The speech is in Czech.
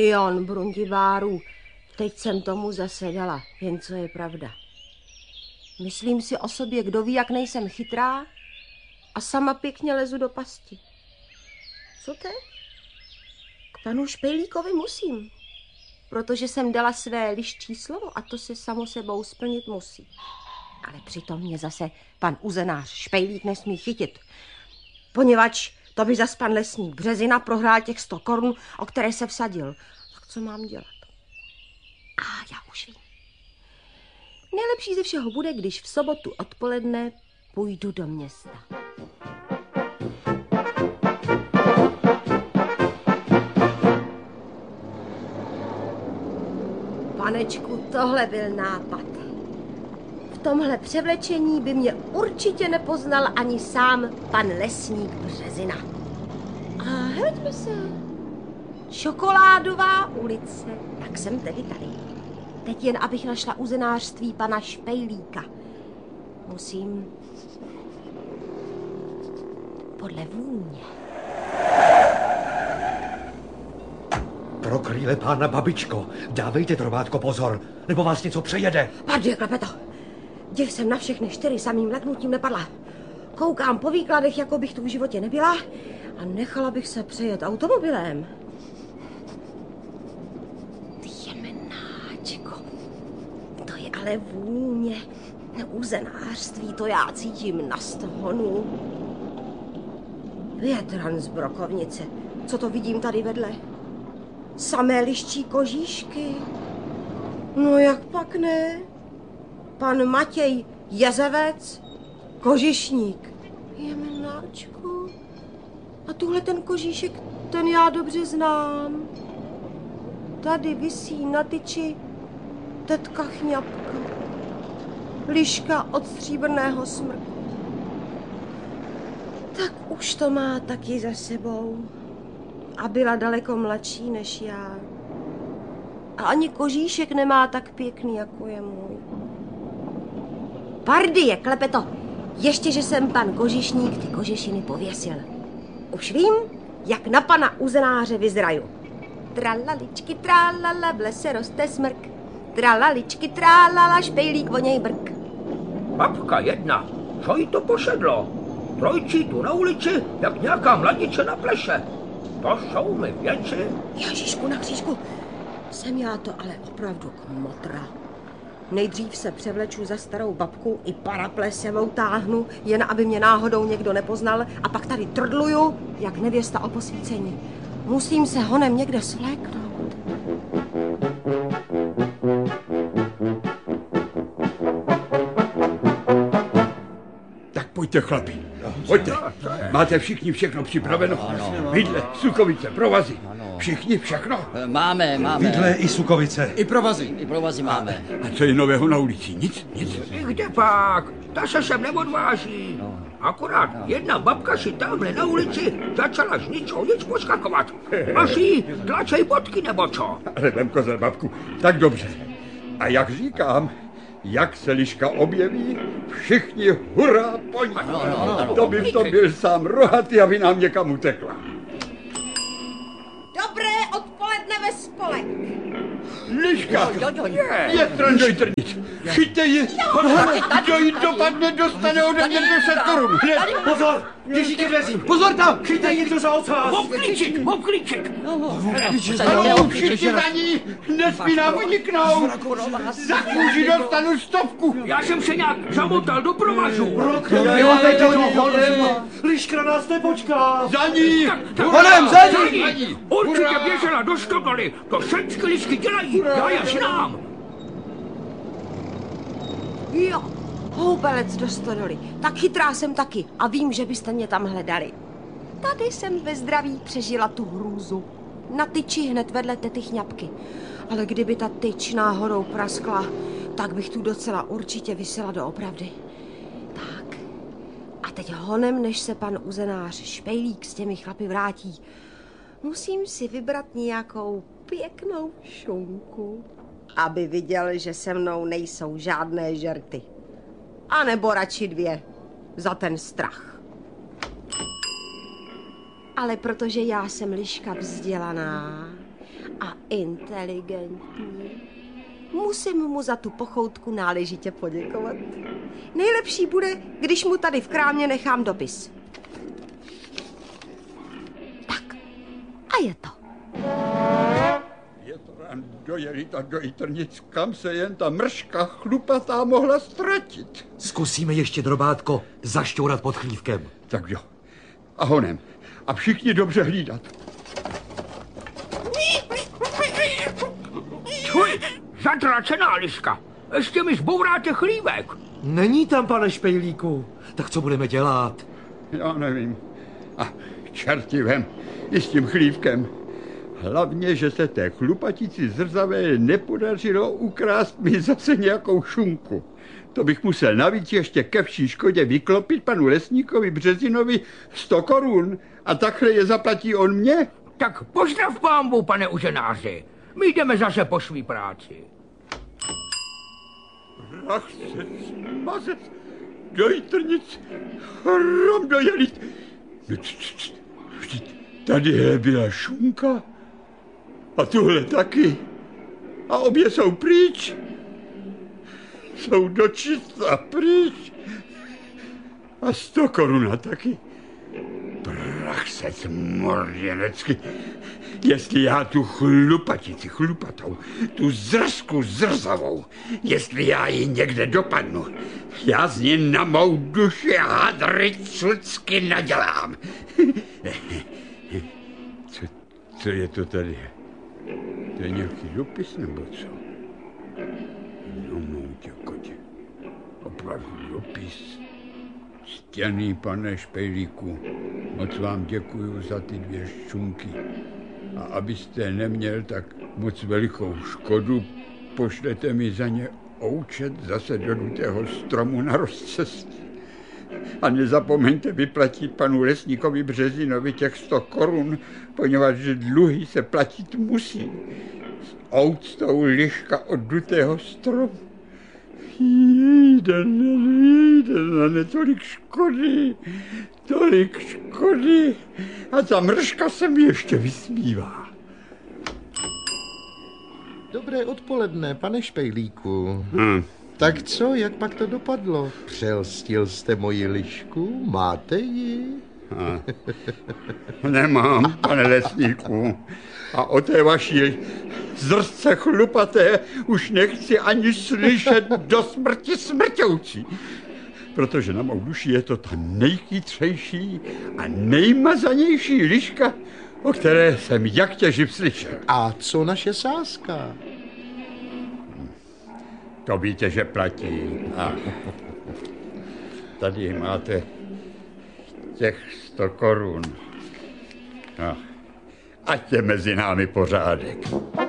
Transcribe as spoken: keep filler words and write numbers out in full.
Milion brundibárů. Teď jsem tomu zase dala, jen co je pravda. Myslím si o sobě, kdo ví, jak nejsem chytrá, a sama pěkně lezu do pasti. Co teď? K panu Špejlíkovi musím, protože jsem dala své liščí slovo a to se samo sebou splnit musí. Ale přitom mě zase pan uzenář Špejlík nesmí chytit, poněvadž to by zas pan lesník Březina prohrál těch sto korun, o které se vsadil. Tak co mám dělat? A já už vím. Nejlepší ze všeho bude, když v sobotu odpoledne půjdu do města. Panečku, tohle byl nápad. V tomhle převlečení by mě určitě nepoznal ani sám pan lesník Březina. A hleďme se. Čokoládová ulice, jak jsem tedy tady. Teď jen, abych našla uzenářství pana Špejlíka. Musím podle vůně. Pro krýle pána babičko, dávejte, trobátko, pozor, nebo vás něco přejede. Pardě, Klepeto, děv jsem na všechny čtyři samým leknutím nepadla. Koukám po výkladech, jako bych tu v životě nebyla a nechala bych se přejet automobilem. Jemenáčko, to je ale vůně. Uzenářství, to já cítím na stonu. Větran z brokovnice, co to vidím tady vedle? Samé liščí kožíšky. No jak pak ne? Pan Matěj Jezevec, kožišník. Jemenáčku. A tuhle ten kožíšek, ten já dobře znám. Tady visí na tyči tetka Chňapka. Liška od stříbrného smrku. Tak už to má taky za sebou. A byla daleko mladší než já. A ani kožíšek nemá tak pěkný, jako je můj. Pardie, Klepeto, ještě, že jsem pan kožišník ty kožešiny pověsil. Už vím, jak na pana uzenáře vyzraju. Tralaličky, tralala, v lese roste smrk. Tralaličky, tralala, Špejlík voněj brk. Babka jedna, co jí to pošedlo? Trojčí tu na ulici, jak nějaká mladiče na pleše. To jsou mi věci. Ježišku na křížku, jsem já to ale opravdu kmotra. Nejdřív se převleču za starou babku i paraple sebou táhnu, jen aby mě náhodou někdo nepoznal, a pak tady trdluju, jak nevěsta o posvícení. Musím se honem někde svléknout. Tak pojďte, chlapi. Pojďte. Máte všichni všechno připraveno? Vidle, sukovice, provazy. Všichni všechno? Máme, máme. Vidle i sukovice. I provazy. I provazy máme. A co je nového na ulici? Nic? Nic? Kde pak? Ta se sem neodváží. Akorát jedna babka si tamhle na ulici začala z ničeho nic poskakovat. Až jí tlačej bodky, nebo co? Ale vem kozel, babku, tak dobře. A jak říkám, jak se liška objeví, všichni hurá, pojď. No, no, no, to by to byl sám rohatý, aby nám někam utekla. Dobré odpoledne ve spolek. Liška, je trndoj trnic. Chyťte ji, kdo jí dopadne, dostane ode mě deset korun. Pozor, těžíky vlezím. Pozor tam, chyťte ji, kdo za ocas. Obklíček, obklíček. Ano, všichni za ní, nesmí nám uniknout. Za kůži dostanu stovku. Já jsem se nějak zamotal do provazu. Liška nás nepočká. Za ní, honem, za ní. Určitě běžela do stodoly, to všechny lišky dělají, já je znám. Jo, houbelec do stodoly. Tak chytrá jsem taky a vím, že byste mě tam hledali. Tady jsem ve zdraví přežila tu hrůzu. Na tyči hned vedle tety Chňapky. Ale kdyby ta tyč náhodou praskla, tak bych tu docela určitě visela doopravdy. Tak, a teď honem, než se pan uzenář Špejlík s těmi chlapy vrátí, musím si vybrat nějakou pěknou šunku, aby viděl, že se mnou nejsou žádné žerty. A nebo radši dvě, za ten strach. Ale protože já jsem liška vzdělaná a inteligentní. Musím mu za tu pochoutku náležitě poděkovat. Nejlepší bude, když mu tady v krámě nechám dopis. Tak, a je to. Je to rán dojelit a dojtrnic, kam se jen ta mrška chlupatá mohla ztratit. Zkusíme ještě, drobátko, zašťourat pod chlívkem. Tak jo. A honem. A všichni dobře hlídat. Tvoj, zatracená liška. Ještě mi zbouráte chlívek. Není tam, pane Špejlíku. Tak co budeme dělat? Já nevím. A čerti vem, i s tím chlívkem. Hlavně, že se té chlupatici zrzavé nepodařilo ukrást mi zase nějakou šunku. To bych musel navíc ještě ke vší škodě vyklopit panu lesníkovi Březinovi sto korun a takhle je zaplatí on mě. Tak pozdrav pánbu, pane uženáři. My jdeme zase po svý práci. Ach se smazec, dojtrnic, hrom dojelit. Vždyť tady byla šunka a tuhle taky. A obě jsou pryč. Jsou dočista pryč. A sto koruna taky. Prach se smorděnecky. Jestli já tu chlupatici chlupatou, tu zrsku zrzavou, jestli já ji někde dopadnu, já z ní na mou duši hadry cucky nadělám. Co, co je to tady? To je nějaký dopis nebo co? No, mou tě, kotě. Opravdu dopis. Ctěný pane Špejlíku, moc vám děkuju za ty dvě ščunky. A abyste neměl tak moc velikou škodu, pošlete mi za ně oučet zase do dutého stromu na rozcestí. A nezapomeňte vyplatit panu lesníkovi Březinovi těch sto korun, poněvadž dluhy se platit musí. S ouctou liška od dutého stromu. Jde, jde, ne, tolik škody, tolik škody. A ta mrška se mi ještě vysmívá. Dobré odpoledne, pane Špejlíku. Hmm. Tak co, jak pak to dopadlo? Přelstil jste moji lišku? Máte ji? A, nemám, pane lesníku. A o té vaší zrstce chlupaté už nechci ani slyšet do smrti smrťoucí. Protože na mou duši je to ta nejchytřejší a nejmazanější liška, o které jsem jak těživ slyšel. A co naše sázka? To víte, že platí. A tady máte těch sto korun. A ať je mezi námi pořádek.